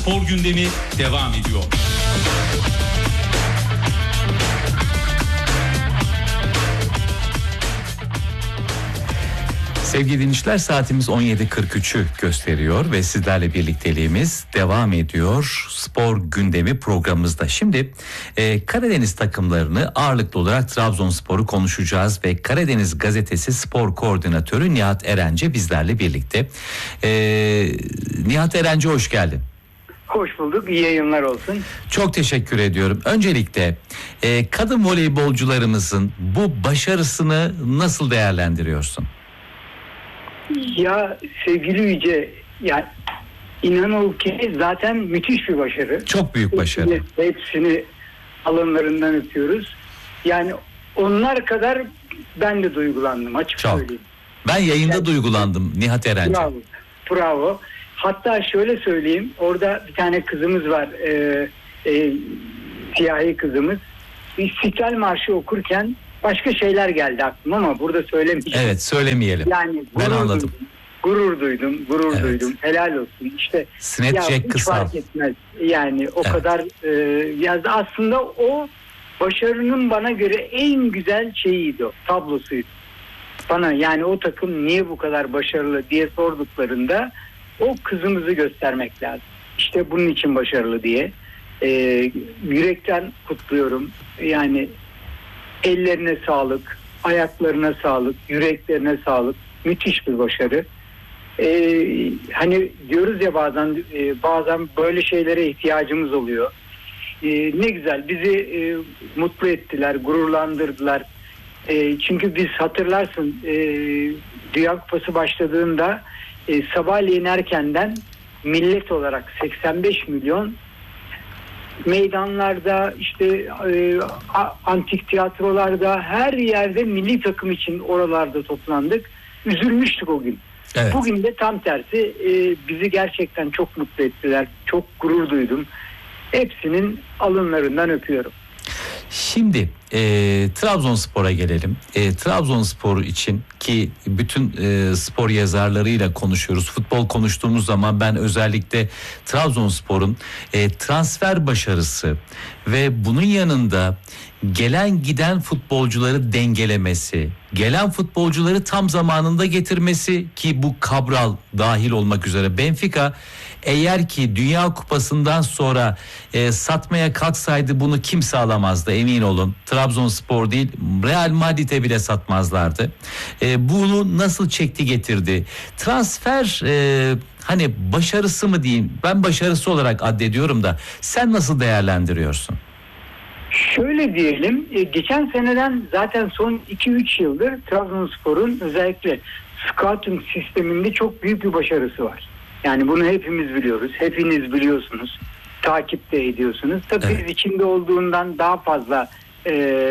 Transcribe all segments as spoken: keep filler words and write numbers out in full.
spor gündemi devam ediyor. Sevgili dinleyiciler, saatimiz on yedi kırk üçü gösteriyor ve sizlerle birlikteliğimiz devam ediyor spor gündemi programımızda. Şimdi e, Karadeniz takımlarını ağırlıklı olarak Trabzonspor'u konuşacağız ve Karadeniz Gazetesi Spor Koordinatörü Nihat Erenci bizlerle birlikte. E, Nihat Erenci, hoş geldin. Hoş bulduk, iyi yayınlar olsun. Çok teşekkür ediyorum. Öncelikle e, kadın voleybolcularımızın bu başarısını nasıl değerlendiriyorsun? Ya sevgili Yüce, ya inan ol ki zaten müthiş bir başarı. Çok büyük başarı. Hepsini, hepsini alınlarından öpüyoruz. Yani onlar kadar ben de duygulandım, açık Çok. söyleyeyim. Ben yayında yani, duygulandım Nihat Erenci. Bravo, bravo. Hatta şöyle söyleyeyim, orada bir tane kızımız var, e, e, siyahi kızımız. İstiklal Marşı okurken başka şeyler geldi aklıma ama burada söylemeyeceğim. Evet, söylemeyelim. Yani ben gurur anladım. Duydum, gurur duydum, gurur Evet. duydum. Helal olsun. İşte Sinet ya Jack hiç Kısal. fark etmez. Yani o Evet. kadar e, ya aslında o başarının bana göre en güzel şeyiydi o, tablosuydu. Bana yani o takım niye bu kadar başarılı diye sorduklarında o kızımızı göstermek lazım. İşte bunun için başarılı diye. E, yürekten kutluyorum. Yani ellerine sağlık, ayaklarına sağlık, yüreklerine sağlık. Müthiş bir başarı. Ee, hani diyoruz ya bazen e, bazen böyle şeylere ihtiyacımız oluyor. Ee, ne güzel bizi e, mutlu ettiler, gururlandırdılar. E, çünkü biz hatırlarsın e, Dünya Kupası başladığında e, sabahleyin erkenden millet olarak seksen beş milyon meydanlarda, işte e, antik tiyatrolarda, her yerde milli takım için oralarda toplandık. Üzülmüştük o gün. Evet. Bugün de tam tersi, e, bizi gerçekten çok mutlu ettiler. Çok gurur duydum. Hepsinin alınlarından öpüyorum. Şimdi e, Trabzonspor'a gelelim. E, Trabzonspor için ki bütün e, spor yazarlarıyla konuşuyoruz. Futbol konuştuğumuz zaman ben özellikle Trabzonspor'un e, transfer başarısı ve bunun yanında gelen giden futbolcuları dengelemesi, gelen futbolcuları tam zamanında getirmesi ki bu Cabral dahil olmak üzere Benfica eğer ki Dünya Kupası'ndan sonra e, satmaya kalksaydı bunu kimse alamazdı, emin olun. Trabzonspor değil, Real Madrid'e bile satmazlardı. E, bunu nasıl çekti getirdi? Transfer e, hani başarısı mı diyeyim? Ben başarısı olarak addediyorum da sen nasıl değerlendiriyorsun? Şöyle diyelim, geçen seneden zaten son iki üç yıldır Trabzonspor'un özellikle scouting sisteminde çok büyük bir başarısı var. Yani bunu hepimiz biliyoruz, hepiniz biliyorsunuz, takip de ediyorsunuz. Tabii evet. Biz içinde olduğundan daha fazla e,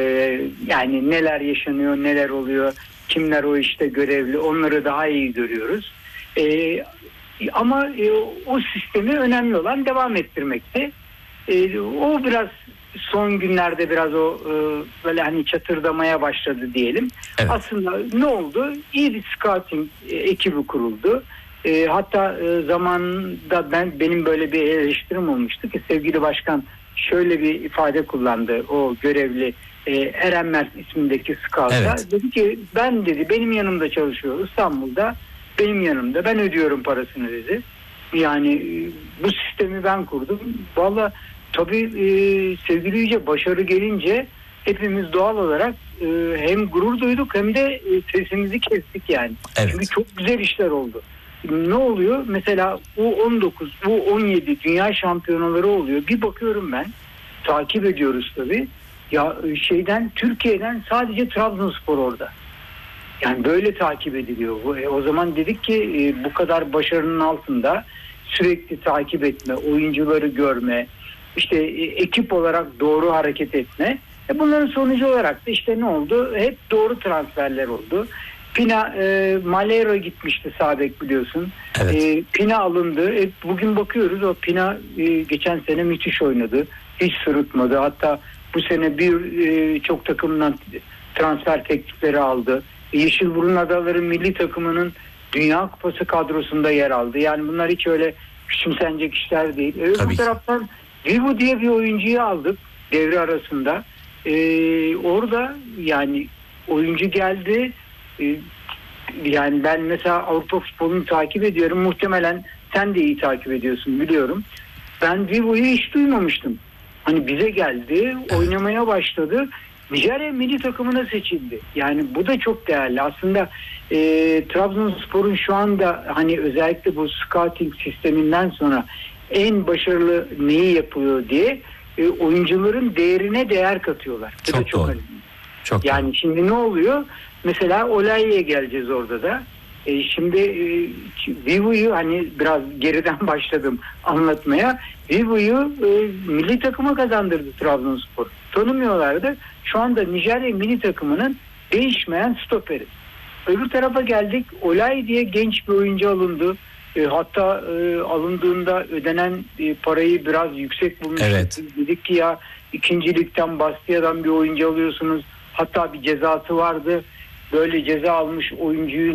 yani neler yaşanıyor, neler oluyor, kimler o işte görevli, onları daha iyi görüyoruz. E, ama e, o sistemi önemli olan devam ettirmekte. E, o biraz son günlerde biraz o e, böyle hani çatırdamaya başladı diyelim. Evet. Aslında ne oldu? İyi bir scouting e, ekibi kuruldu. E, hatta e, zamanında ben benim böyle bir eleştirim olmuştu ki sevgili başkan şöyle bir ifade kullandı. O görevli e, Eren Mert ismindeki scout'a. Evet. Dedi ki ben dedi benim yanımda çalışıyor İstanbul'da, benim yanımda, ben ödüyorum parasını dedi. Yani e, bu sistemi ben kurdum. Vallahi tabii e, sevgili Yüce, başarı gelince hepimiz doğal olarak e, hem gurur duyduk hem de e, sesimizi kestik yani. Evet. Çünkü çok güzel işler oldu. Ne oluyor? Mesela U on dokuz, U on yedi dünya şampiyonaları oluyor. Bir bakıyorum ben, takip ediyoruz tabii. Ya şeyden, Türkiye'den sadece Trabzonspor orada. Yani böyle takip ediliyor. E, o zaman dedik ki e, bu kadar başarının altında sürekli takip etme, oyuncuları görme, İşte e, ekip olarak doğru hareket etme. E, bunların sonucu olarak da işte ne oldu? Hep doğru transferler oldu. Pina e, Malero gitmişti sağ bek biliyorsun. Evet. E, Pina alındı. E, bugün bakıyoruz o Pina e, geçen sene müthiş oynadı. Hiç sırıtmadı. Hatta bu sene bir e, çok takımdan transfer teklifleri aldı. E, Yeşilburun Adaları milli takımının Dünya Kupası kadrosunda yer aldı. Yani bunlar hiç öyle küçümsenecek işler değil. Öbür Tabii ki. taraftan Vivu diye bir oyuncuyu aldık devre arasında. Ee, orada yani oyuncu geldi. Ee, yani ben mesela Avrupa futbolunu takip ediyorum. Muhtemelen sen de iyi takip ediyorsun, biliyorum. Ben Vivo'yu hiç duymamıştım. Hani bize geldi, oynamaya başladı. Nijerya milli takımına seçildi. Yani bu da çok değerli. Aslında e, Trabzonspor'un şu anda hani özellikle bu scouting sisteminden sonra en başarılı neyi yapıyor diye e, oyuncuların değerine değer katıyorlar. Bu Çok da çok doğru. önemli. Çok Yani doğru. şimdi ne oluyor? Mesela Olay'e geleceğiz orada da. E, şimdi e, Vivo'yu hani biraz geriden başladım anlatmaya. Vivo'yu e, milli takıma kazandırdı Trabzonspor. Tanımıyorlardı. Şu anda Nijerya milli takımının değişmeyen stoperi. Öbür tarafa geldik. Olay diye genç bir oyuncu alındı. E, hatta e, alındığında ödenen e, parayı biraz yüksek bulmuştuk. Evet. Dedik ki ya ikinci ligden Bastia'dan bir oyuncu alıyorsunuz. Hatta bir cezası vardı. Böyle ceza almış oyuncuyu